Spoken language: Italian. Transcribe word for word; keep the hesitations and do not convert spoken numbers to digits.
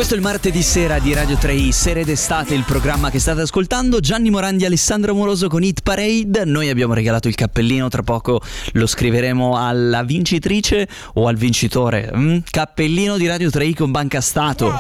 Questo è il martedì sera di Radio tre i, Sere d'estate, il programma che state ascoltando. Gianni Morandi e Alessandro Amoroso con Hit Parade. Noi abbiamo regalato il cappellino, tra poco lo scriveremo alla vincitrice o al vincitore. Mm? Cappellino di Radio tre i con Banca Stato.